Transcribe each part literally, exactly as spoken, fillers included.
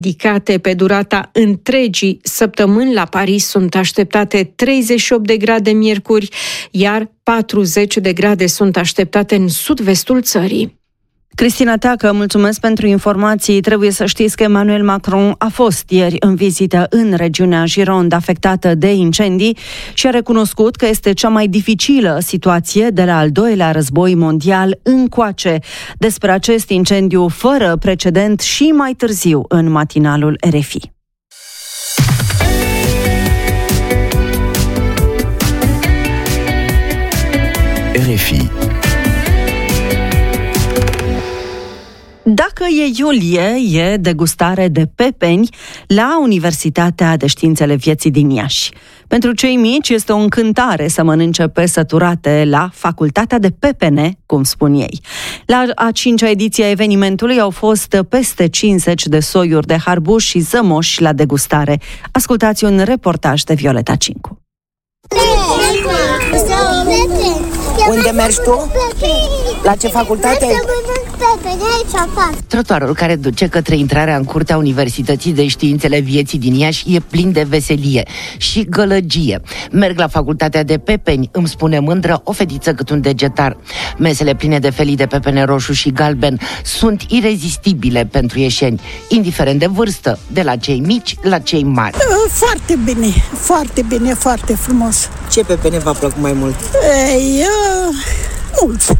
Ridicate pe durata întregii săptămâni. La Paris sunt așteptate treizeci și opt de grade miercuri, iar patruzeci de grade sunt așteptate în sud-vestul țării. Cristina Teacă, mulțumesc pentru informații. Trebuie să știți că Emmanuel Macron a fost ieri în vizită în regiunea Gironde afectată de incendii și a recunoscut că este cea mai dificilă situație de la al doilea război mondial încoace. Despre acest incendiu fără precedent și mai târziu în matinalul R F I. R F I. Dacă e iulie, e degustare de pepeni la Universitatea de Științele Vieții din Iași. Pentru cei mici este o încântare să mănânce pesăturate la Facultatea de Pepene, cum spun ei. La a cincea ediție a evenimentului au fost peste cincizeci de soiuri de harbuși și zămoși la degustare. Ascultați un reportaj de Violeta Cincu. Unde mergi tu? La ce facultate? Trotuarul care duce către intrarea în curtea Universității de Științele Vieții din Iași e plin de veselie și gălăgie. Merg la Facultatea de Pepeni, îmi spune mândră o fetiță cât un degetar. Mesele pline de felii de pepene roșu și galben sunt irezistibile pentru ieșeni, indiferent de vârstă, de la cei mici la cei mari. Foarte bine, foarte bine, foarte frumos. Ce pepene v-a plăcut mai mult? Ei, uh... mulți.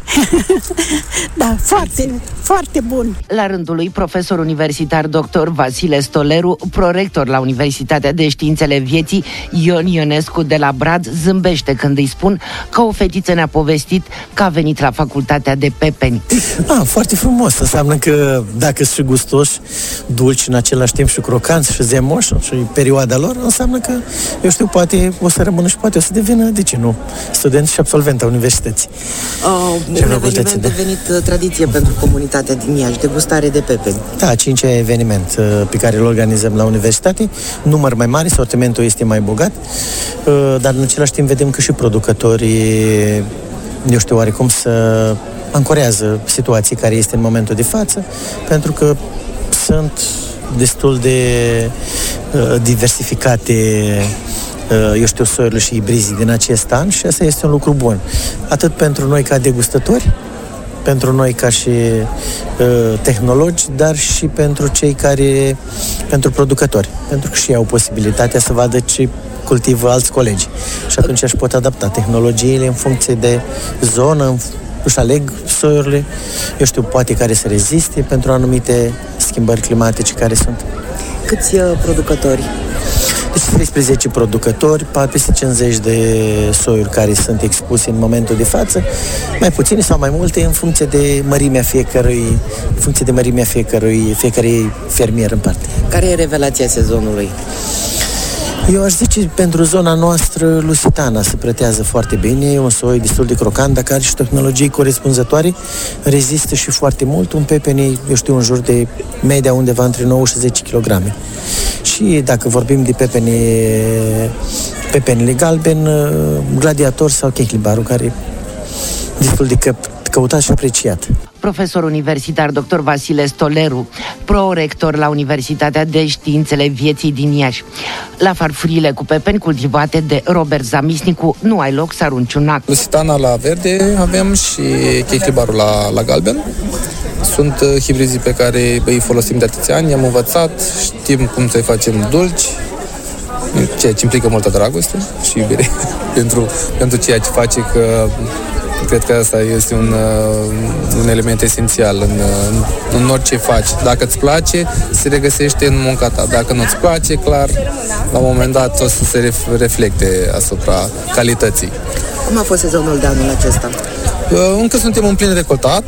Da, foarte, foarte bun. La rândul lui, profesor universitar doctor Vasile Stoleru, prorector la Universitatea de Științele Vieții, Ion Ionescu de la Brad, zâmbește când îi spun că o fetiță ne-a povestit că a venit la Facultatea de Pepeni. Ah, foarte frumos. Înseamnă că dacă sunt gustoși, dulci în același timp și crocanți și zemoși și perioada lor, înseamnă că, eu știu, poate o să rămână și poate o să devină, de ce nu, student și absolvent a universității. Uh, un eveniment devenit uh, tradiție pentru comunitatea din Iași, degustare de pepeni. Da, a cincea eveniment uh, pe care îl organizăm la universitate, număr mai mare, sortimentul este mai bogat, uh, dar în același timp vedem că și producătorii, eu știu, oarecum să ancorează situații care este în momentul de față, pentru că sunt destul de uh, diversificate, eu știu, soiurile și ibrizii din acest an și asta este un lucru bun. Atât pentru noi ca degustători, pentru noi ca și uh, tehnologi, dar și pentru cei care, pentru producători, pentru că și ei au posibilitatea să vadă ce cultivă alți colegi. Și atunci își pot adapta tehnologiile în funcție de zonă, își aleg soiurile, eu știu, poate care să reziste pentru anumite schimbări climatice care sunt. Câți uh, producători? Deci treisprezece producători, peste cincizeci de soiuri care sunt expuse în momentul de față, mai puține sau mai multe în funcție de mărimea fiecărui, în funcție de mărimea fiecărui, fiecărui fermier în parte. Care e revelația sezonului? Eu aș zice, pentru zona noastră, Lusitana se pretează foarte bine, e un soi destul de crocant, dar care și tehnologii corespunzătoare, rezistă și foarte mult, un pepene, eu știu, în jur de media undeva între nouă și zece kilograme. Și dacă vorbim de pepene, pepenele galben, gladiator sau chechlibarul, care e destul de că, căutat și apreciat. Profesor universitar doctor Vasile Stoleru, prorector la Universitatea de Științele Vieții din Iași. La farfurile cu pepeni cultivate de Robert Zamisnicu nu ai loc să arunci un ac. Lusitana la verde avem și chechlibarul la, la galben. Sunt uh, hibrizii pe care îi folosim de atâția ani, i-am învățat, știm cum să-i facem dulci, ceea ce implică multă dragoste și iubire pentru, pentru ceea ce face, că cred că asta este un, un element esențial în, în, în orice faci. Dacă îți place, se regăsește în munca ta. Dacă nu îți place, clar, la un moment dat o să se reflecte asupra calității. Cum a fost sezonul de anul acesta? Încă suntem în plin recoltat.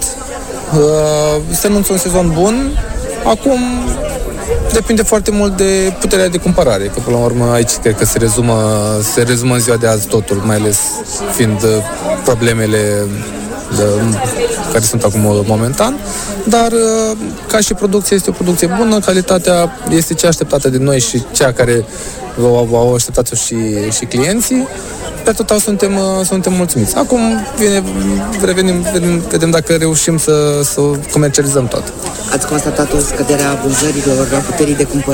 Se anunță un sezon bun. Acum depinde foarte mult de puterea de cumpărare, că până la urmă aici cred că se rezumă, se rezumă în ziua de azi totul, mai ales fiind problemele de, care sunt acum momentan, dar ca și producție este o producție bună, calitatea este cea așteptată de noi și cea care au așteptat-o și, și clienții. Pe total suntem, suntem mulțumiți. Acum vine, revenim, vedem, vedem dacă reușim să, să comercializăm tot. Ați constatat o scădere a vânzărilor, a puterii de cumpărare